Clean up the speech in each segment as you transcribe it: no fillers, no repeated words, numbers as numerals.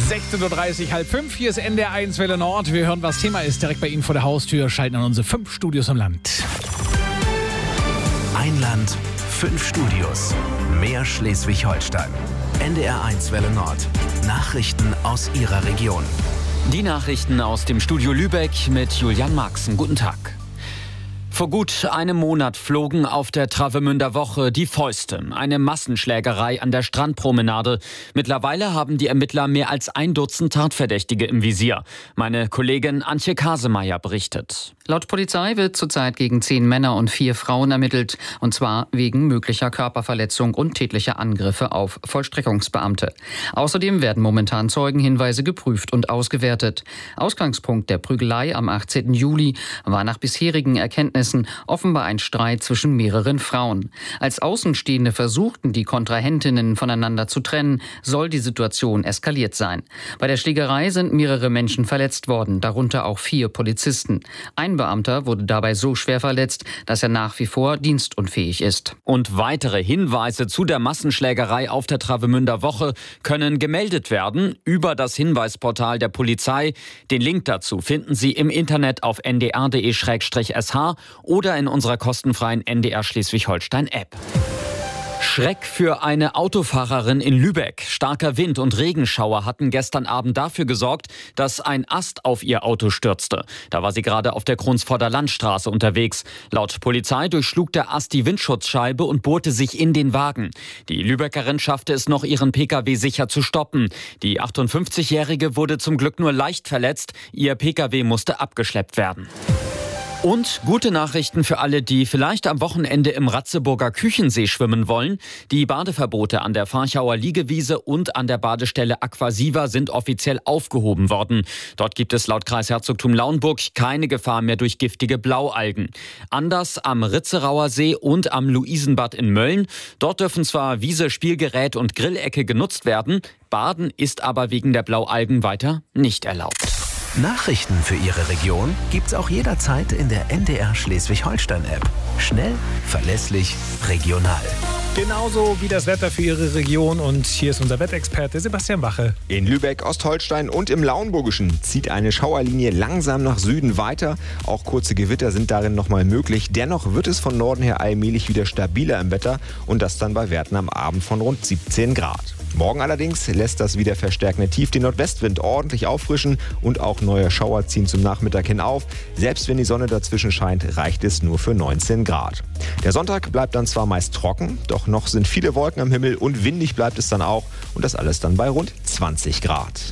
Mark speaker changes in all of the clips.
Speaker 1: 16.30 Uhr, halb fünf. Hier ist NDR1 Welle Nord. Wir hören, was Thema ist, direkt bei Ihnen vor der Haustür. Schalten an unsere 5 Studios im Land.
Speaker 2: Ein Land, 5 Studios. Mehr Schleswig-Holstein. NDR1 Welle Nord. Nachrichten aus Ihrer Region.
Speaker 3: Die Nachrichten aus dem Studio Lübeck mit Julian Marxen. Guten Tag. Vor gut einem Monat flogen auf der Travemünder Woche die Fäuste. Eine Massenschlägerei an der Strandpromenade. Mittlerweile haben die Ermittler mehr als 1 Dutzend Tatverdächtige im Visier. Meine Kollegin Antje Kasemeyer berichtet.
Speaker 4: Laut Polizei wird zurzeit gegen 10 Männer und 4 Frauen ermittelt. Und zwar wegen möglicher Körperverletzung und tätlicher Angriffe auf Vollstreckungsbeamte. Außerdem werden momentan Zeugenhinweise geprüft und ausgewertet. Ausgangspunkt der Prügelei am 18. Juli war nach bisherigen Erkenntnissen offenbar ein Streit zwischen mehreren Frauen. Als Außenstehende versuchten die Kontrahentinnen voneinander zu trennen, soll die Situation eskaliert sein. Bei der Schlägerei sind mehrere Menschen verletzt worden, darunter auch 4 Polizisten. Ein Beamter wurde dabei so schwer verletzt, dass er nach wie vor dienstunfähig ist.
Speaker 3: Und weitere Hinweise zu der Massenschlägerei auf der Travemünder Woche können gemeldet werden über das Hinweisportal der Polizei. Den Link dazu finden Sie im Internet auf ndr.de/sh oder in unserer kostenfreien NDR Schleswig-Holstein-App. Schreck für eine Autofahrerin in Lübeck. Starker Wind und Regenschauer hatten gestern Abend dafür gesorgt, dass ein Ast auf ihr Auto stürzte. Da war sie gerade auf der Kronsvorder Landstraße unterwegs. Laut Polizei durchschlug der Ast die Windschutzscheibe und bohrte sich in den Wagen. Die Lübeckerin schaffte es noch, ihren Pkw sicher zu stoppen. Die 58-Jährige wurde zum Glück nur leicht verletzt. Ihr Pkw musste abgeschleppt werden. Und gute Nachrichten für alle, die vielleicht am Wochenende im Ratzeburger Küchensee schwimmen wollen. Die Badeverbote an der Farchauer Liegewiese und an der Badestelle Aquasiva sind offiziell aufgehoben worden. Dort gibt es laut Kreisherzogtum Lauenburg keine Gefahr mehr durch giftige Blaualgen. Anders am Ritzerauer See und am Luisenbad in Mölln. Dort dürfen zwar Wiese, Spielgerät und Grillecke genutzt werden. Baden ist aber wegen der Blaualgen weiter nicht erlaubt.
Speaker 2: Nachrichten für Ihre Region gibt's auch jederzeit in der NDR Schleswig-Holstein-App. Schnell, verlässlich, regional.
Speaker 1: Genauso wie das Wetter für Ihre Region. Und hier ist unser Wettexperte Sebastian Wache.
Speaker 5: In Lübeck, Ostholstein und im Lauenburgischen zieht eine Schauerlinie langsam nach Süden weiter. Auch kurze Gewitter sind darin nochmal möglich. Dennoch wird es von Norden her allmählich wieder stabiler im Wetter und das dann bei Werten am Abend von rund 17 Grad. Morgen allerdings lässt das wieder verstärkende Tief den Nordwestwind ordentlich auffrischen und auch neue Schauer ziehen zum Nachmittag hin auf. Selbst wenn die Sonne dazwischen scheint, reicht es nur für 19 Grad. Der Sonntag bleibt dann zwar meist trocken, doch noch sind viele Wolken am Himmel und windig bleibt es dann auch und das alles dann bei rund 20 Grad.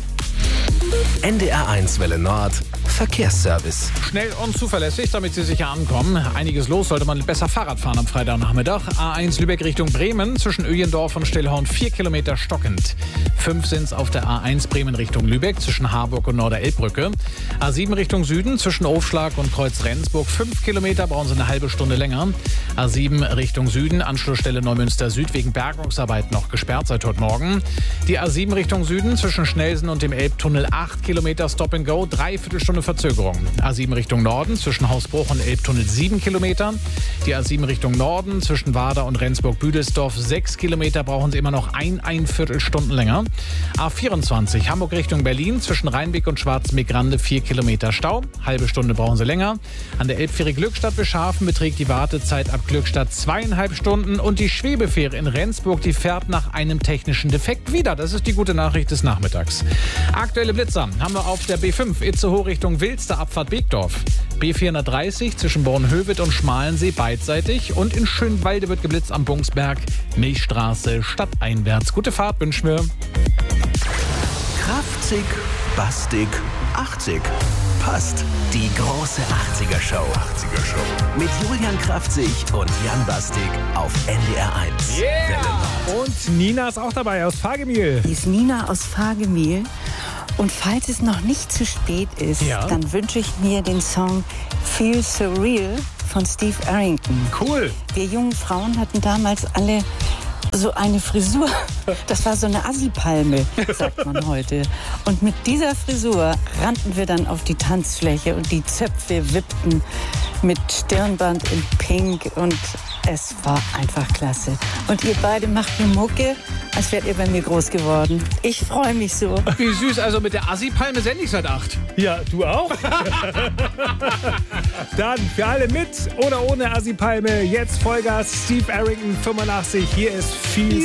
Speaker 2: NDR1 Welle Nord. Verkehrsservice.
Speaker 1: Schnell und zuverlässig, damit Sie sicher ankommen. Einiges los, sollte man besser Fahrrad fahren am Freitagnachmittag. A1 Lübeck Richtung Bremen, zwischen Öjendorf und Stillhorn 4 Kilometer stockend. 5 sind es auf der A1 Bremen Richtung Lübeck, zwischen Harburg und Norder-Elbbrücke. A7 Richtung Süden, zwischen Aufschlag und Kreuz-Rendsburg 5 Kilometer, brauchen Sie eine halbe Stunde länger. A7 Richtung Süden, Anschlussstelle Neumünster Süd, wegen Bergungsarbeit noch gesperrt seit heute Morgen. Die A7 Richtung Süden, zwischen Schnelsen und dem Elbtunnel 8 Kilometer Stop and Go, 3/4 Stunde Verzögerung. A7 Richtung Norden, zwischen Hausbruch und Elbtunnel 7 Kilometer. Die A7 Richtung Norden, zwischen Wader und Rendsburg-Büdelsdorf 6 Kilometer, brauchen Sie immer noch 1,25 Stunden länger. A24 Hamburg Richtung Berlin, zwischen Rheinbeck und Schwarzenbeck-Grande 4 Kilometer Stau. Halbe Stunde brauchen Sie länger. An der Elbfähre Glückstadt Beschafen beträgt die Wartezeit ab Glückstadt 2,5 Stunden. Und die Schwebefähre in Rendsburg, die fährt nach einem technischen Defekt wieder. Das ist die gute Nachricht des Nachmittags. Aktuelle Blitzer haben wir auf der B5 Itzehoe Richtung Wilster, Abfahrt Beekdorf. B430 zwischen Bornhöved und Schmalensee beidseitig. Und in Schönwalde wird geblitzt am Bungsberg. Milchstraße stadteinwärts. Gute Fahrt wünschen wir.
Speaker 2: Kraftzig, Bastig, 80. Passt. Die große 80er-Show. Mit Julian Kraftzig und Jan Bastig auf NDR1.
Speaker 1: Yeah! Und Nina ist auch dabei aus Fagemühl.
Speaker 6: Die ist Nina aus Fagemühl. Und falls es noch nicht zu spät ist, dann wünsche ich mir den Song Feel Surreal von Steve Arrington.
Speaker 1: Cool.
Speaker 6: Wir jungen Frauen hatten damals alle so eine Frisur. Das war so eine Assi-Palme, sagt man heute. Und mit dieser Frisur rannten wir dann auf die Tanzfläche und die Zöpfe wippten mit Stirnband in Pink und es war einfach klasse. Und ihr beide macht eine Mucke, als wärt ihr bei mir groß geworden. Ich freue mich so.
Speaker 1: Wie süß, also mit der Assi-Palme sende ich seit 8.
Speaker 7: Ja, du auch? Dann für alle mit oder ohne Assi-Palme, jetzt Vollgas, Steve Arrington 85, hier ist viel